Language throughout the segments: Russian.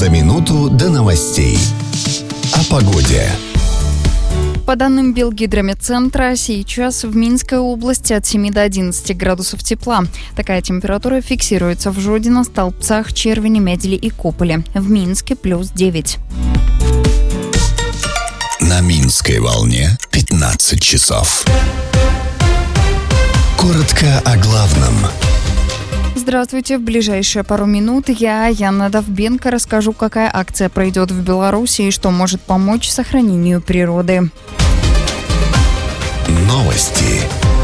За минуту до новостей. О погоде. По данным Белгидромедцентра, сейчас в Минской области от 7 до 11 градусов тепла. Такая температура фиксируется в Жодино, Столбцах, Червине, Медели и Кополе. В Минске плюс 9. На Минской волне 15 часов. Коротко о главном. Здравствуйте. В ближайшие пару минут я, Яна Довбенко, расскажу, какая акция пройдет в Беларуси и что может помочь сохранению природы. Новости.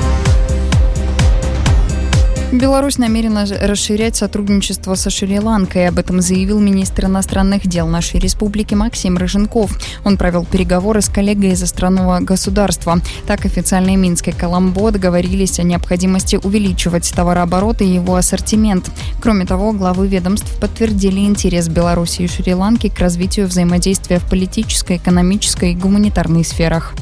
Беларусь намерена расширять сотрудничество со Шри-Ланкой. Об этом заявил министр иностранных дел нашей республики Максим Рыженков. Он провел переговоры с коллегой из островного государства. Так, официальные Минск и Коломбо договорились о необходимости увеличивать товарооборот и его ассортимент. Кроме того, главы ведомств подтвердили интерес Беларуси и Шри-Ланки к развитию взаимодействия в политической, экономической и гуманитарной сферах.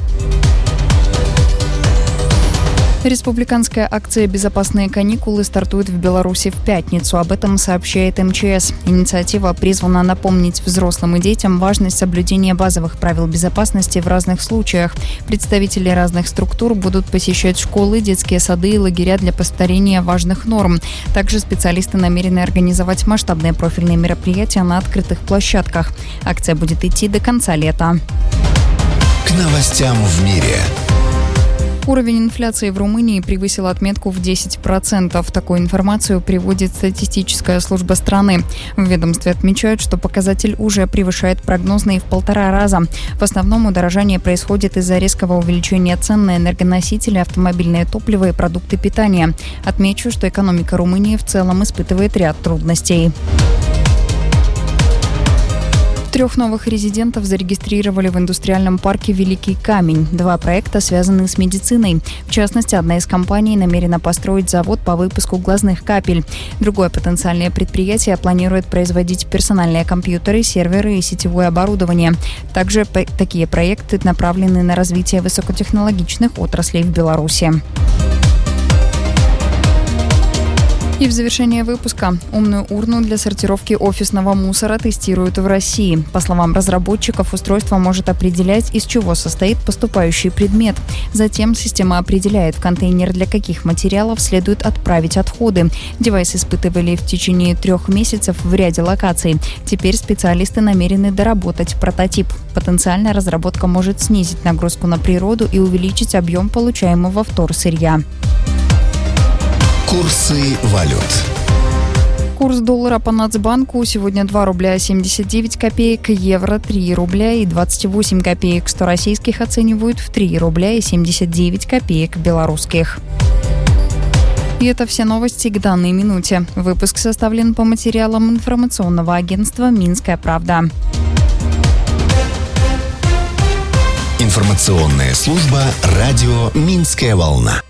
Республиканская акция «Безопасные каникулы» стартует в Беларуси в пятницу. Об этом сообщает МЧС. Инициатива призвана напомнить взрослым и детям важность соблюдения базовых правил безопасности в разных случаях. Представители разных структур будут посещать школы, детские сады и лагеря для повторения важных норм. Также специалисты намерены организовать масштабные профильные мероприятия на открытых площадках. Акция будет идти до конца лета. К новостям в мире. Уровень инфляции в Румынии превысил отметку в 10%. Такую информацию приводит статистическая служба страны. В ведомстве отмечают, что показатель уже превышает прогнозные в 1,5 раза. В основном удорожание происходит из-за резкого увеличения цен на энергоносители, автомобильное топливо и продукты питания. Отмечу, что экономика Румынии в целом испытывает ряд трудностей. 3 новых резидентов зарегистрировали в индустриальном парке «Великий камень». 2 проекта связаны с медициной. В частности, одна из компаний намерена построить завод по выпуску глазных капель. Другое потенциальное предприятие планирует производить персональные компьютеры, серверы и сетевое оборудование. Также такие проекты направлены на развитие высокотехнологичных отраслей в Беларуси. И в завершение выпуска. Умную урну для сортировки офисного мусора тестируют в России. По словам разработчиков, устройство может определять, из чего состоит поступающий предмет. Затем система определяет, в контейнер для каких материалов следует отправить отходы. Девайс испытывали в течение 3 месяцев в ряде локаций. Теперь специалисты намерены доработать прототип. Потенциально разработка может снизить нагрузку на природу и увеличить объем получаемого вторсырья. Курсы валют. Курс доллара по Нацбанку сегодня 2 рубля 79 копеек, евро 3 рубля и 28 копеек, 100 российских оценивают в 3 рубля и 79 копеек белорусских. И это все новости к данной минуте. Выпуск составлен по материалам информационного агентства «Минская правда». Информационная служба радио «Минская волна».